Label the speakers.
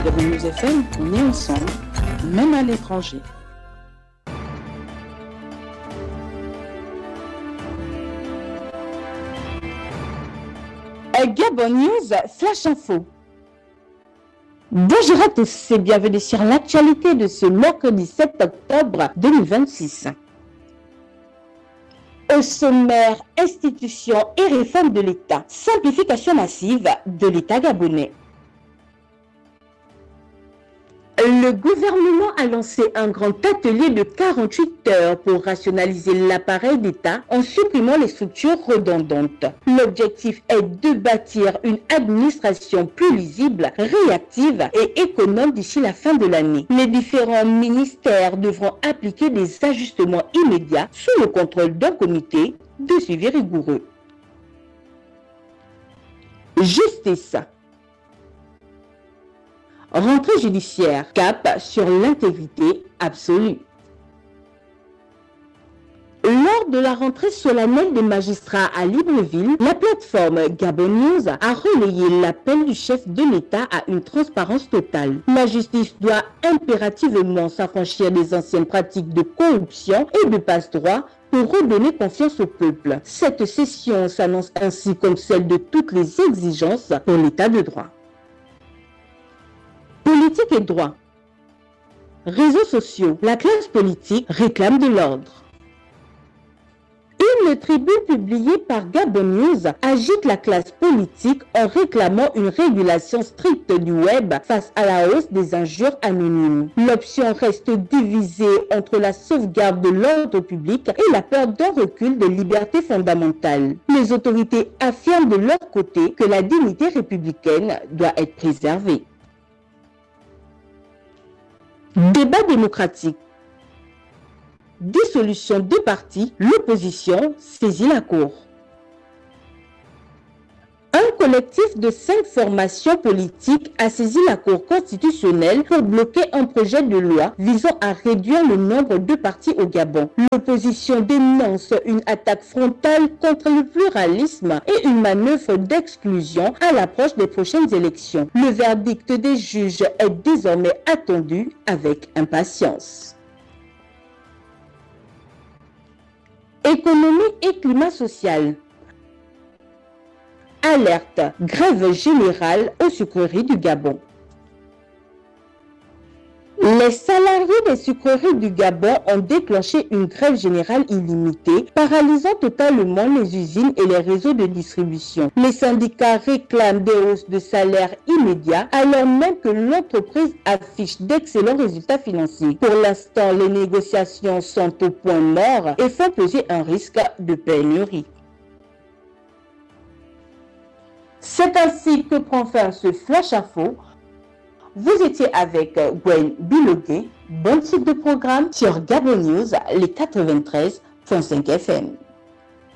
Speaker 1: Gabon News FM, on est ensemble, même à l'étranger. Gabon News, Flash Info. Bonjour à tous et bienvenue sur l'actualité de ce mercredi 7 octobre 2026. Au sommaire, institutions et réformes de l'État, simplification massive de l'État gabonais. Le gouvernement a lancé un grand atelier de 48 heures pour rationaliser l'appareil d'État en supprimant les structures redondantes. L'objectif est de bâtir une administration plus lisible, réactive et économe d'ici la fin de l'année. Les différents ministères devront appliquer des ajustements immédiats sous le contrôle d'un comité de suivi rigoureux. Justice. Rentrée judiciaire, cap sur l'intégrité absolue. Lors de la rentrée solennelle des magistrats à Libreville, la plateforme Gabon News a relayé l'appel du chef de l'État à une transparence totale. La justice doit impérativement s'affranchir des anciennes pratiques de corruption et de passe-droit pour redonner confiance au peuple. Cette session s'annonce ainsi comme celle de toutes les exigences pour l'État de droit. Politique et droit. Réseaux sociaux. La classe politique réclame de l'ordre. Une tribune publiée par Gabon News agite la classe politique en réclamant une régulation stricte du web face à la hausse des injures anonymes. L'option reste divisée entre la sauvegarde de l'ordre public et la peur d'un recul des libertés fondamentales. Les autorités affirment de leur côté que la dignité républicaine doit être préservée. Débat démocratique. Dissolution des partis, l'opposition saisit la Cour. Un collectif de 5 formations politiques a saisi la Cour constitutionnelle pour bloquer un projet de loi visant à réduire le nombre de partis au Gabon. L'opposition dénonce une attaque frontale contre le pluralisme et une manœuvre d'exclusion à l'approche des prochaines élections. Le verdict des juges est désormais attendu avec impatience. Économie et climat social. Alerte, grève générale aux sucreries du Gabon. Les salariés des sucreries du Gabon ont déclenché une grève générale illimitée, paralysant totalement les usines et les réseaux de distribution. Les syndicats réclament des hausses de salaire immédiats, alors même que l'entreprise affiche d'excellents résultats financiers. Pour l'instant, les négociations sont au point mort et font peser un risque de pénurie. C'est ainsi que prend fin ce Flash Info. Vous étiez avec Gwen Bilogué, bon type de programme sur Gabon News, les 93.5 FM.